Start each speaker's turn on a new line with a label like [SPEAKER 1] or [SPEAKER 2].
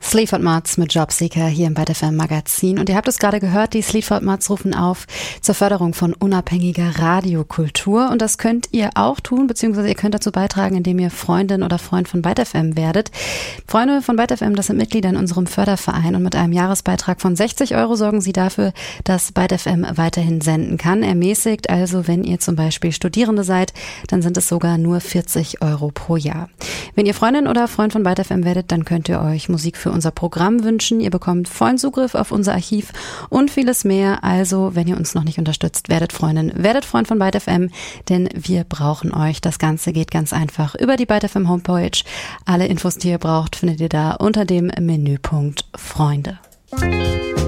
[SPEAKER 1] Sleaford Mods mit Jobseeker hier im Byte FM Magazin. Und ihr habt es gerade gehört, die Sleaford Mods rufen auf zur Förderung von unabhängiger Radiokultur. Und das könnt ihr auch tun, beziehungsweise ihr könnt dazu beitragen, indem ihr Freundin oder Freund von Byte FM werdet. Freunde von Byte FM, das sind Mitglieder in unserem Förderverein und mit einem Jahresbeitrag von 60 € sorgen sie dafür, dass Byte FM weiterhin senden kann. Ermäßigt, also wenn ihr zum Beispiel Studierende seid, dann sind es sogar nur 40 € pro Jahr. Wenn ihr Freundin oder Freund von Byte FM werdet, dann könnt ihr euch Musik für unser Programm wünschen. Ihr bekommt vollen Zugriff auf unser Archiv und vieles mehr. Also, wenn ihr uns noch nicht unterstützt, werdet Freundin, werdet Freund von Byte FM, denn wir brauchen euch. Das Ganze geht ganz einfach über die Byte FM Homepage. Alle Infos, die ihr braucht, findet ihr da unter dem Menüpunkt Freunde.